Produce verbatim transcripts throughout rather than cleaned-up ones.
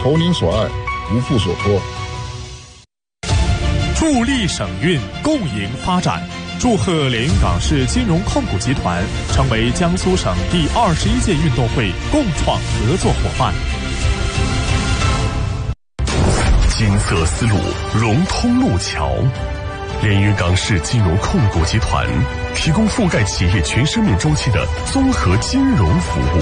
投您所爱，无负所托。 助力省运，共赢发展。祝贺连云港市金融控股集团成为江苏省第二十一届运动会共创合作伙伴。 金色丝路融通路桥，连云港市金融控股集团提供覆盖企业全生命周期的综合金融服务。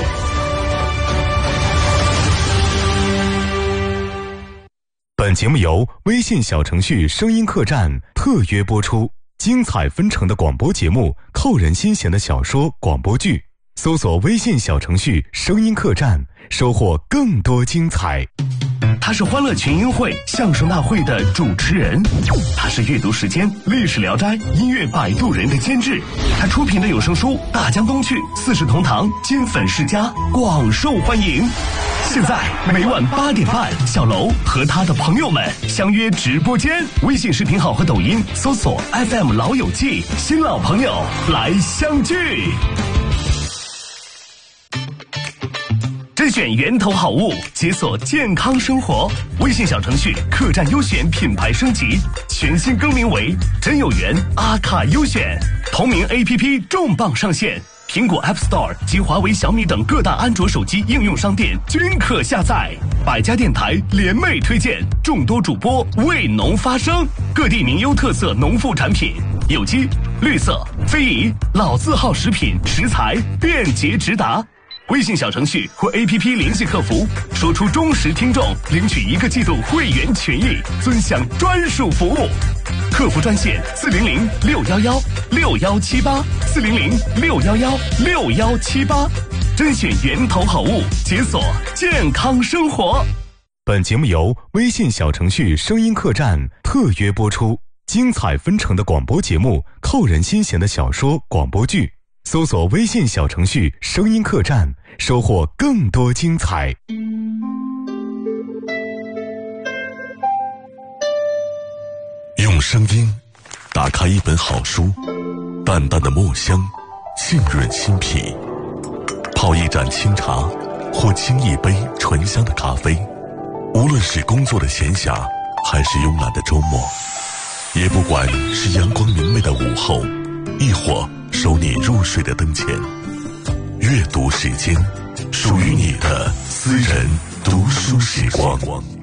本节目由微信小程序声音客栈特约播出，精彩纷呈的广播节目，扣人心弦的小说广播剧，搜索微信小程序声音客栈，收获更多精彩。他是欢乐群英会相声大会的主持人，他是阅读时间历史聊斋音乐摆渡人的监制，他出品的有声书《大江东去》四世同堂金粉世家广受欢迎。现在每晚八点半，小楼和他的朋友们相约直播间，微信视频号和抖音搜索 F M 老友记，新老朋友来相聚。甄选源头好物，解锁健康生活。微信小程序客栈优选品牌升级，全新更名为真有缘阿卡优选。同名 A P P 重磅上线，苹果 App Store 及华为、小米等各大安卓手机应用商店均可下载。百家电台联袂推荐，众多主播为农发声，各地名优特色农副产品，有机、绿色、非遗、老字号食品食材便捷直达。微信小程序或 A P P 联系客服，说出忠实听众，领取一个季度会员权益，尊享专属服务。客服专线四零零六幺幺六幺七八四零零六幺幺六幺七八，甄选源头好物，解锁健康生活。本节目由微信小程序声音客栈特约播出，精彩纷呈的广播节目，扣人心弦的小说广播剧。搜索微信小程序声音客栈，收获更多精彩。用声音打开一本好书，淡淡的墨香浸润心脾，泡一盏清茶或沏一杯醇香的咖啡，无论是工作的闲暇还是慵懒的周末，也不管是阳光明媚的午后，亦或收你入睡的灯前，阅读时间，属于你的私人读书时光。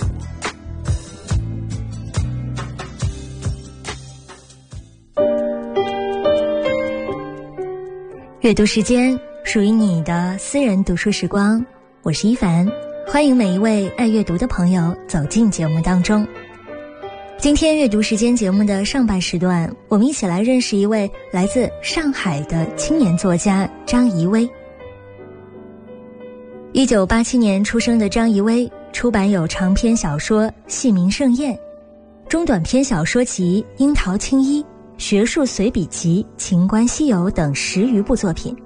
阅读时间，属于你的私人读书时光。我是一凡，欢迎每一位爱阅读的朋友走进节目当中。今天阅读时间节目的上半时段，我们一起来认识一位来自上海的青年作家张怡薇。一九八七年出生的张怡薇，出版有长篇小说《戏名盛宴》、中短篇小说集《樱桃青衣》、学术随笔集《秦观西游》等十余部作品。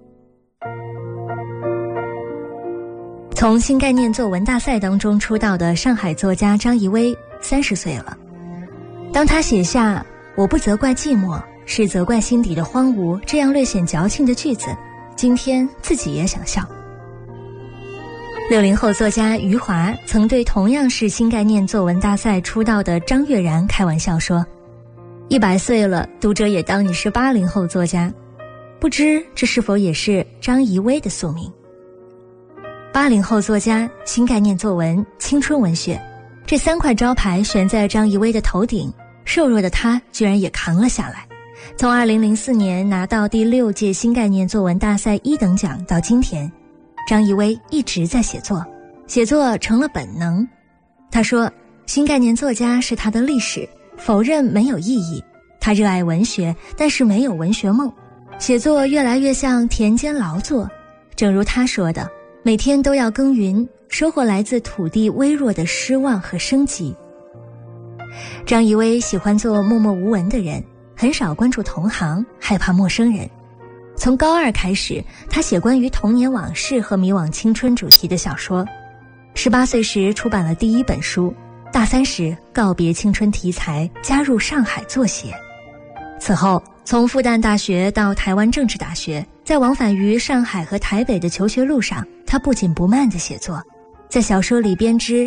从新概念作文大赛当中出道的上海作家张怡薇三十岁了。当他写下“我不责怪寂寞，是责怪心底的荒芜”这样略显矫情的句子，今天自己也想笑。六零后作家余华曾对同样是新概念作文大赛出道的张悦然开玩笑说：“一百岁了，读者也当你是八零后作家。”不知这是否也是张怡薇的宿命？八零后作家、新概念作文、青春文学，这三块招牌悬在张怡薇的头顶，瘦弱的她居然也扛了下来。从二零零四年拿到第六届新概念作文大赛一等奖到今天，张怡薇一直在写作，写作成了本能。她说，新概念作家是她的历史，否认没有意义。她热爱文学，但是没有文学梦。写作越来越像田间劳作，正如她说的，每天都要耕耘，收获来自土地微弱的失望和生机。张怡薇喜欢做默默无闻的人，很少关注同行，害怕陌生人。从高二开始，他写关于童年往事和迷惘青春主题的小说。十八岁时出版了第一本书，大三时告别青春题材，加入上海作协。此后，从复旦大学到台湾政治大学，在往返于上海和台北的求学路上，他不紧不慢地写作，在小说里编织